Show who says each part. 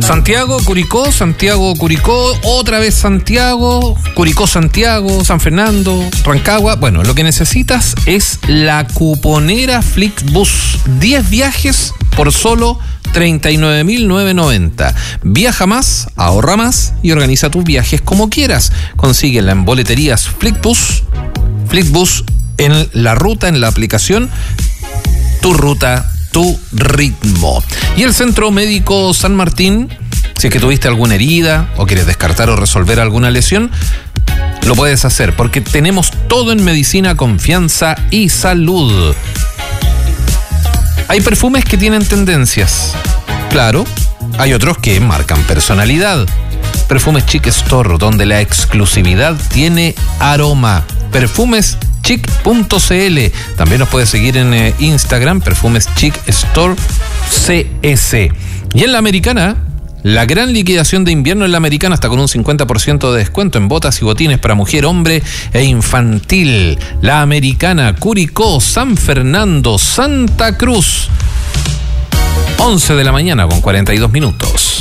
Speaker 1: Santiago, Curicó, otra vez Santiago, Curicó, Santiago, San Fernando, Rancagua. Bueno, lo que necesitas es la cuponera Flixbus. 10 viajes por solo 39.990. Viaja más, ahorra más y organiza tus viajes como quieras. Consíguela en boleterías Flixbus en la ruta, en la aplicación Tu Ruta, Tu Ritmo. Y el Centro Médico San Martín, si es que tuviste alguna herida o quieres descartar o resolver alguna lesión, lo puedes hacer porque tenemos todo en medicina, confianza y salud. Hay perfumes que tienen tendencias, claro, hay otros que marcan personalidad. Perfumes Chic Store, donde la exclusividad tiene aroma. Perfumeschic.cl. También nos puedes seguir en Instagram, Perfumes Chic Store CS. Y en La Americana, la gran liquidación de invierno en La Americana, hasta con un 50% de descuento en botas y botines para mujer, hombre e infantil. La Americana, Curicó, San Fernando, Santa Cruz. 11 de la mañana con 42 minutos.